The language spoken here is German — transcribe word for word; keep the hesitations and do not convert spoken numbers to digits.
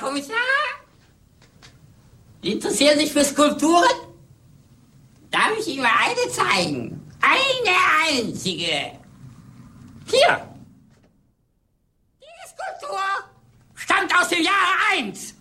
Kommissar? Sie interessieren sich für Skulpturen? Darf ich Ihnen mal eine zeigen? Eine einzige. Hier. Diese Skulptur stammt aus dem Jahre eins.